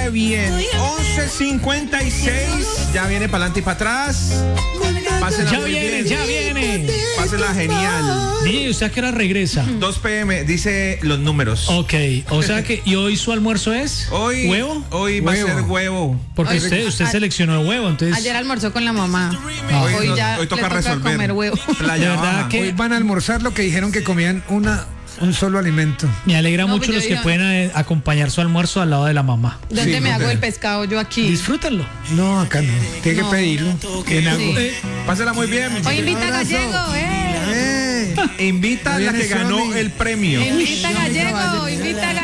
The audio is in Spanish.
bien. 11:56. Ya viene para adelante y para atrás. Pásenla muy bien. Ya viene. Pásenla genial. DJ, ¿usted a qué hora regresa? 2 p.m. dice los números. Ok, o sea que, ¿y hoy su almuerzo es? Hoy, ¿Huevo? Hoy va a ser huevo. Porque usted seleccionó el huevo, entonces. Ayer almorzó con la mamá. Hoy Hoy toca le resolver. comer huevo. Playa De verdad Baja. que- Hoy van a almorzar lo que dijeron que comían un solo alimento. Me alegra No, mucho pues yo los que digo- pueden acompañar su almuerzo al lado de la mamá. ¿Dónde Sí, me no hago te- el pescado yo aquí? Disfrútenlo. No, acá no. Tiene No. que pedirlo. ¿Quién hago? Sí. Pásenla muy bien. Hoy invita a Gallego, Invita a la Viene que ganó Sony. el premio. Invita a Gallego, invita a